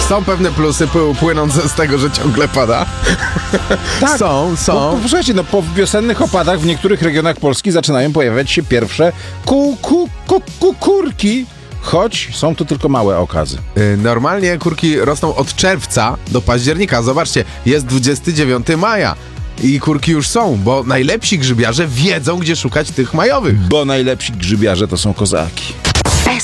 Są pewne plusy płynące z tego, że ciągle pada. Tak. Są. Słuchajcie, po wiosennych opadach w niektórych regionach Polski zaczynają pojawiać się pierwsze kurki, choć są to tylko małe okazy. Normalnie kurki rosną od czerwca do października. Zobaczcie, jest 29 maja. I kurki już są, bo najlepsi grzybiarze wiedzą, gdzie szukać tych majowych. Bo najlepsi grzybiarze to są kozaki.